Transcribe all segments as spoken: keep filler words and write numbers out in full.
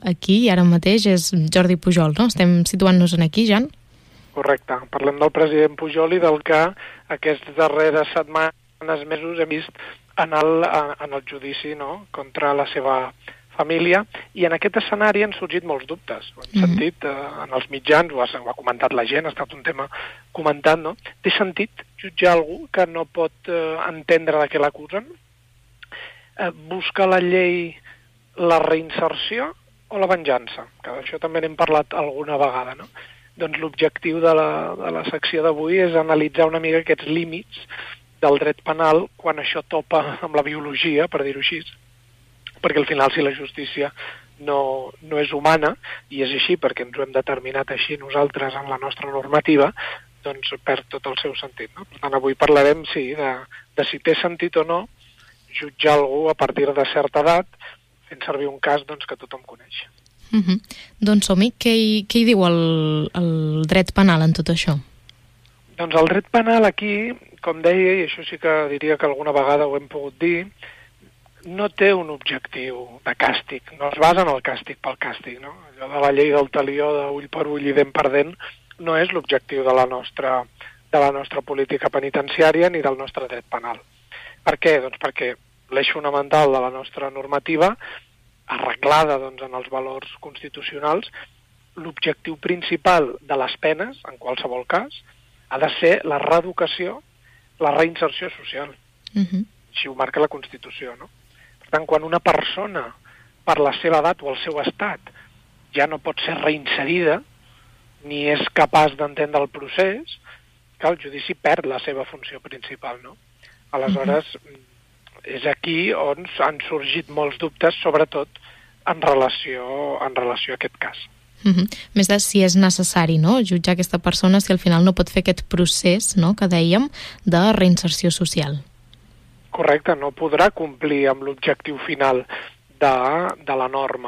aquí i ara mateix és Jordi Pujol, no? Estem situant-nos en aquí, Jan? Correcte. Parlem del president Pujol i del que aquestes darreres setmanes, mesos, hem vist en el, en el judici, no?, contra la seva família, i en aquest escenari han sorgit molts dubtes. Ho hem mm-hmm. sentit eh, en els mitjans, ho ha, ho ha comentat la gent, ha estat un tema comentat, no? Té sentit jutjar algú que no pot eh, entendre de què l'acusen? Eh, busca la llei la reinserció o la venjança? Que d'això també n'hem parlat alguna vegada, no? Doncs l'objectiu de la, de la secció d'avui és analitzar una mica aquests límits del dret penal quan això topa amb la biologia, per dir-ho així, perquè al final si la justícia no, no és humana, i és així perquè ens ho hem determinat així nosaltres en la nostra normativa, doncs perd tot el seu sentit, no? Per tant, avui parlarem, sí, de, de si té sentit o no jutjar algú a partir de certa edat, fent servir un cas doncs, que tothom coneix. Uh-huh. Doncs som-hi, què, hi, què hi diu el, el dret penal en tot això? Doncs el dret penal aquí, com deia, i això sí que diria que alguna vegada ho hem pogut dir, no té un objectiu de càstig, no es basa en el càstig pel càstig, no? Allò de la llei del talió d'ull per ull i dent per dent no és l'objectiu de la nostra, de la nostra política penitenciària ni del nostre dret penal. Per què? Doncs perquè l'eix fonamental de la nostra normativa, arreglada doncs, en els valors constitucionals, l'objectiu principal de les penes, en qualsevol cas, ha de ser la reeducació, la reinserció social. Uh-huh. Així ho marca la Constitució, no? Per tant, quan una persona, per la seva edat o el seu estat, ja no pot ser reinserida, ni és capaç d'entendre el procés, que el judici perd la seva funció principal, no? Aleshores, uh-huh. és aquí on han sorgit molts dubtes, sobretot en relació, en relació a aquest cas. Uh-huh. Més de si és necessari, no?, jutjar aquesta persona si al final no pot fer aquest procés, no?, que dèiem, de reinserció social. Correcte, no podrà complir amb l'objectiu final de, de la norma.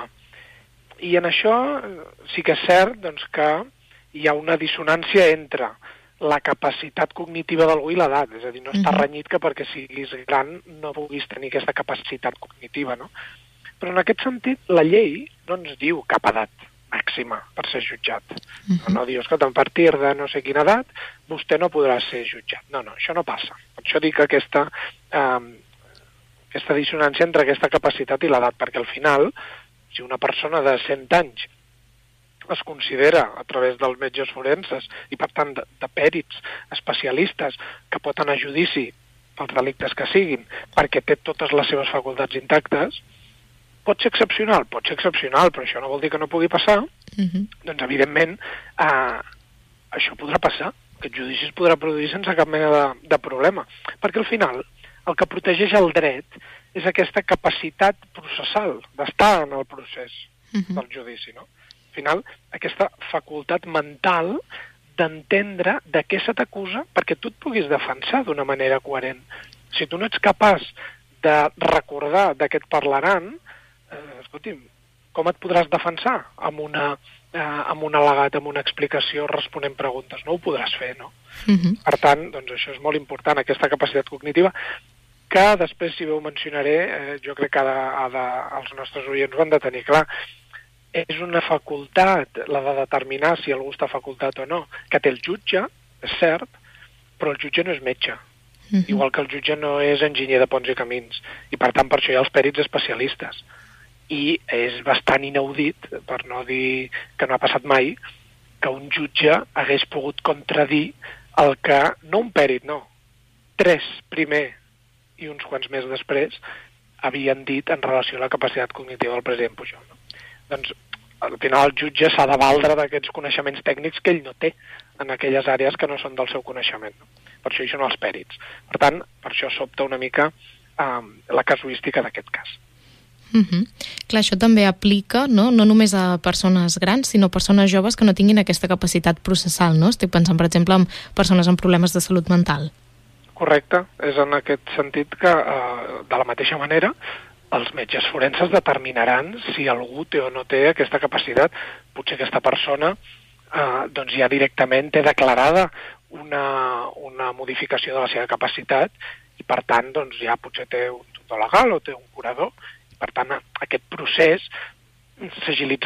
I en això sí que és cert doncs, que hi ha una dissonància entre la capacitat cognitiva d'algú i l'edat, és a dir, no està renyit que perquè siguis gran no puguis tenir aquesta capacitat cognitiva, no? Però en aquest sentit la llei no ens diu cap edat màxima per ser jutjat. Uh-huh. No, no dius que a partir de no sé quina edat vostè no podrà ser jutjat. No, no, això no passa. Per això dic aquesta, eh, aquesta dissonància entre aquesta capacitat i l'edat, perquè al final, si una persona de cent anys es considera a través dels metges forenses i per tant de, de pèrits especialistes que pot anar a judici pels delictes que siguin perquè té totes les seves facultats intactes, pot ser excepcional, pot ser excepcional, però això no vol dir que no pugui passar, uh-huh. doncs evidentment eh, això podrà passar, aquest judici es podrà produir sense cap mena de, de problema, perquè al final el que protegeix el dret és aquesta capacitat processal d'estar en el procés uh-huh. del judici, no? Al final, aquesta facultat mental d'entendre de què se t'acusa perquè tu et puguis defensar d'una manera coherent. Si tu no ets capaç de recordar de què et parlaran, Eh, escolti'm, com et podràs defensar amb, una, eh, amb un al·legat, amb una explicació responent preguntes? No ho podràs fer, no? Uh-huh. Per tant, doncs això és molt important, aquesta capacitat cognitiva, que després, si bé ho mencionaré, eh, jo crec que ha de, ha de, els nostres oients ho han de tenir clar. És una facultat, la de determinar si algú està facultat o no, que té el jutge, és cert, però el jutge no és metge. Uh-huh. Igual que el jutge no és enginyer de ponts i camins, i per tant per això hi ha els pèrits especialistes. I és bastant inaudit, per no dir que no ha passat mai, que un jutge hagués pogut contradir el que, no un pèrit, no, tres primer i uns quants més després havien dit en relació a la capacitat cognitiva del president Pujol. No? Doncs al final el jutge s'ha de valdre d'aquests coneixements tècnics que ell no té en aquelles àrees que no són del seu coneixement. No? Per això hi són els pèrits. Per tant, per això sobta una mica eh, la casuística d'aquest cas. Uh-huh. Clar, això també aplica no? no només a persones grans, sinó a persones joves que no tinguin aquesta capacitat processal, no? Estic pensant, per exemple, en persones amb problemes de salut mental. Correcte, és en aquest sentit que, eh, de la mateixa manera, els metges forenses determinaran si algú té o no té aquesta capacitat. Potser aquesta persona eh, doncs ja directament té declarada una, una modificació de la seva capacitat i, per tant, doncs ja potser té un tutor legal o té un curador. Per tant, aquest procés s'agilitza